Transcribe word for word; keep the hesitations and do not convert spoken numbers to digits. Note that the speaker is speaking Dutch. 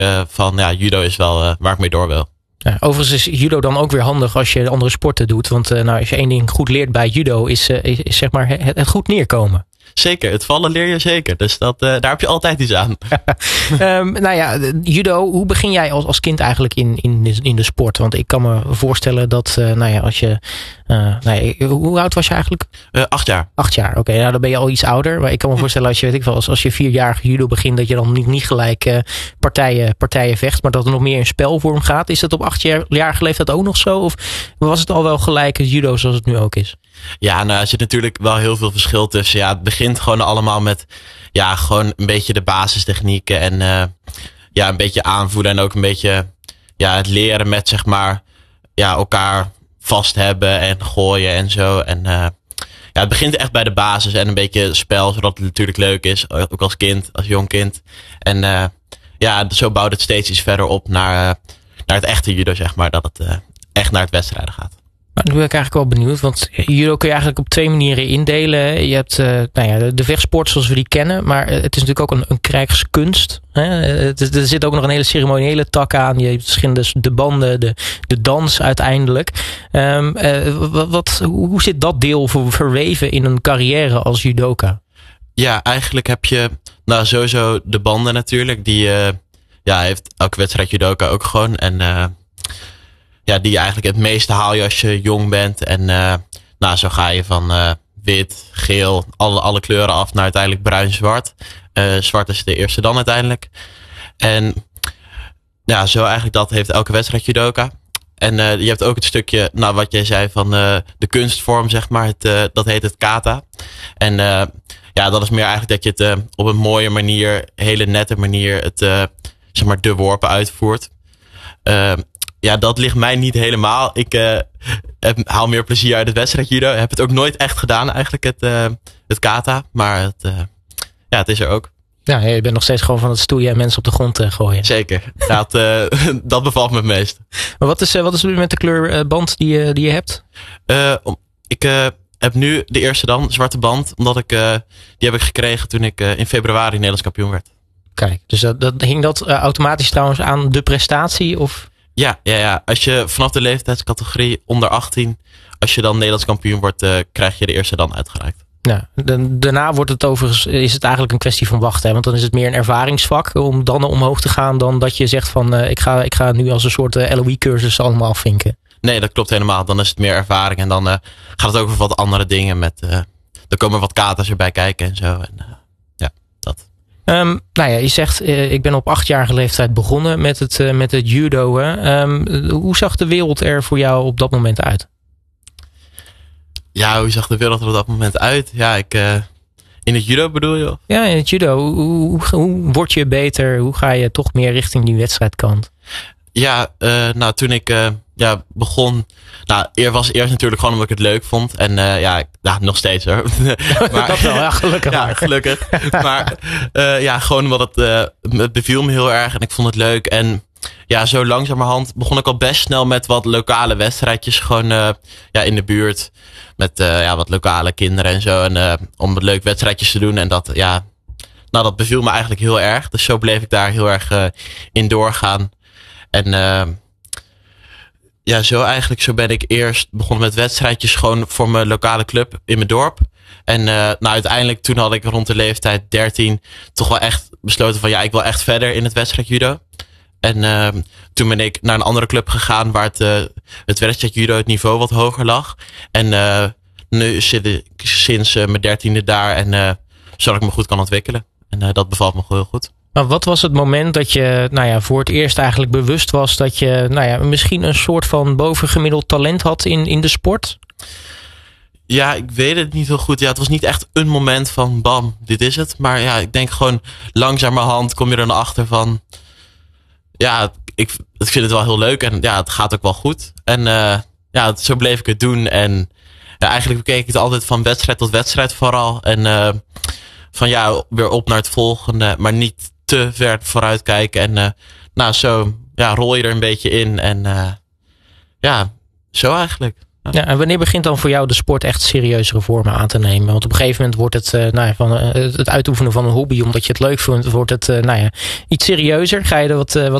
uh, van ja, judo is wel uh, waar ik mee door wil. Ja, overigens is judo dan ook weer handig als je andere sporten doet. Want uh, nou, als je één ding goed leert bij judo is, uh, is, is zeg maar het, het goed neerkomen. Zeker, het vallen leer je zeker. Dus dat, uh, daar heb je altijd iets aan. um, nou ja, judo, hoe begin jij als, als kind eigenlijk in, in, de, in de sport? Want ik kan me voorstellen dat, uh, nou ja, als je... Uh, nou ja, hoe oud was je eigenlijk? Uh, acht jaar. Acht jaar, oké. Okay, nou, dan ben je al iets ouder. Maar ik kan me voorstellen als je, weet ik wel, als, als je vierjarige judo begint, dat je dan niet, niet gelijk uh, partijen, partijen vecht, maar dat er nog meer in spelvorm gaat. Is dat op achtjarige leeftijd ook nog zo? Of was het al wel gelijk het judo zoals het nu ook is? Ja, nou, er zit natuurlijk wel heel veel verschil tussen. Ja, het begint gewoon allemaal met ja, gewoon een beetje de basistechnieken en uh, ja, een beetje aanvoelen en ook een beetje ja, het leren met zeg maar ja, elkaar vast hebben en gooien en zo. En uh, ja, het begint echt bij de basis en een beetje spel, zodat het natuurlijk leuk is, ook als kind, als jong kind. En uh, ja, zo bouwt het steeds iets verder op naar, uh, naar het echte judo, zeg maar, dat het uh, echt naar het wedstrijden gaat. Maar nu ben ik eigenlijk wel benieuwd, want judo kun je eigenlijk op twee manieren indelen. Je hebt uh, nou ja, de, de vechtsport zoals we die kennen, maar het is natuurlijk ook een, een krijgskunst. Hè? Het, er zit ook nog een hele ceremoniële tak aan. Je hebt verschillende de banden, de, de dans uiteindelijk. Um, uh, wat, wat, hoe zit dat deel ver, verweven in een carrière als judoka? Ja, eigenlijk heb je nou sowieso de banden natuurlijk. Die uh, ja, heeft elke wedstrijd judoka ook gewoon. En uh, ja, die eigenlijk het meeste haal je als je jong bent. En uh, nou, zo ga je van uh, wit, geel, alle, alle kleuren af naar uiteindelijk bruin-zwart. Uh, zwart is de eerste dan uiteindelijk. En ja, zo eigenlijk dat heeft elke wedstrijd judoka. En uh, je hebt ook het stukje, nou wat jij zei van uh, de kunstvorm, zeg maar. Het, uh, dat heet het kata. En uh, ja, dat is meer eigenlijk dat je het uh, op een mooie manier, hele nette manier, het uh, zeg maar de worpen uitvoert. Uh, ja, dat ligt mij niet helemaal. Ik uh, heb, haal meer plezier uit het wedstrijd judo. Heb het ook nooit echt gedaan eigenlijk, het, uh, het kata. Maar het, uh, ja, het is er ook. Ja, je bent nog steeds gewoon van het stoeien en mensen op de grond uh, gooien. Zeker. Dat, uh, dat bevalt me het meest. Maar wat is, uh, wat is er met de kleur uh, band die, uh, die je hebt? Uh, ik uh, heb nu de eerste dan, zwarte band. Omdat ik, uh, die heb ik gekregen toen ik uh, in februari Nederlands kampioen werd. Kijk, dus dat, dat, hing dat uh, automatisch trouwens aan de prestatie? Of? Ja, ja, ja, als je vanaf de leeftijdscategorie onder achttien, als je dan Nederlands kampioen wordt, uh, krijg je de eerste dan uitgereikt. Ja, daarna wordt het overigens, is het eigenlijk een kwestie van wachten. Hè? Want dan is het meer een ervaringsvak om dan omhoog te gaan dan dat je zegt van uh, ik, ga, ik ga nu als een soort uh, L O I-cursus allemaal afvinken. Nee, dat klopt helemaal. Dan is het meer ervaring en dan uh, gaat het ook over wat andere dingen. Met, uh, er komen wat katers erbij kijken en zo. En, uh, ja, dat. Um, nou ja, je zegt uh, ik ben op achtjarige leeftijd begonnen met het, uh, met het judo. Hè? Um, hoe zag de wereld er voor jou op dat moment uit? Ja, hoe zag de wereld er op dat moment uit? Ja, ik, uh, in het judo bedoel je? Ja, in het judo. Hoe, hoe, hoe word je beter? Hoe ga je toch meer richting die wedstrijdkant? Ja, uh, nou toen ik uh, ja, begon... Nou, eer was eerst natuurlijk gewoon omdat ik het leuk vond. En uh, ja, nou, nog steeds hoor. Maar, dat wel, ja, gelukkig. Ja, gelukkig. Maar uh, ja, gewoon omdat het, uh, het beviel me heel erg en ik vond het leuk. En ja, zo langzamerhand begon ik al best snel met wat lokale wedstrijdjes. Gewoon uh, ja, in de buurt. Met uh, ja, wat lokale kinderen en zo. En uh, om wat leuke wedstrijdjes te doen. En dat, ja, nou, dat beviel me eigenlijk heel erg. Dus zo bleef ik daar heel erg uh, in doorgaan. En uh, ja, zo eigenlijk, zo ben ik eerst begonnen met wedstrijdjes gewoon voor mijn lokale club in mijn dorp. En uh, nou, uiteindelijk toen had ik rond de leeftijd dertien toch wel echt besloten van ja, ik wil echt verder in het wedstrijd judo. En uh, toen ben ik naar een andere club gegaan waar het, uh, het wedstrijd judo het niveau wat hoger lag. En uh, nu zit ik sinds uh, mijn dertiende daar en uh, zodat ik me goed kan ontwikkelen. En uh, dat bevalt me heel goed. Maar wat was het moment dat je nou ja, voor het eerst eigenlijk bewust was dat je nou ja, misschien een soort van bovengemiddeld talent had in, in de sport? Ja, ik weet het niet heel goed. Ja, het was niet echt een moment van bam, dit is het. Maar ja, ik denk gewoon langzamerhand kom je er naar achter van... Ja, ik, ik vind het wel heel leuk en ja, het gaat ook wel goed. En uh, ja, zo bleef ik het doen. En ja, eigenlijk keek ik het altijd van wedstrijd tot wedstrijd vooral. En uh, van ja, weer op naar het volgende, maar niet te ver vooruit kijken. En uh, nou, zo ja, rol je er een beetje in. En uh, ja, zo eigenlijk. Ja. Ja, en wanneer begint dan voor jou de sport echt serieuzere vormen aan te nemen? Want op een gegeven moment wordt het, uh, nou ja, van, uh, het uitoefenen van een hobby, omdat je het leuk vindt, wordt het uh, nou ja, iets serieuzer. Ga je er wat, uh, wat